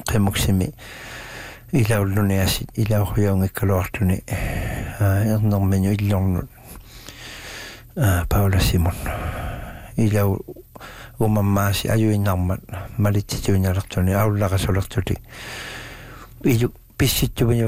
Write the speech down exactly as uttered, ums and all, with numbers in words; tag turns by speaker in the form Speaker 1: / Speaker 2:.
Speaker 1: qimuksimi ilaulluni asit ilauhuyaungikkaluartuni ernerminu illornut Paula Simon ilau umammaasi ajuinarmat malittituinalertuni aullaqasolertuti ilu pissittuviñu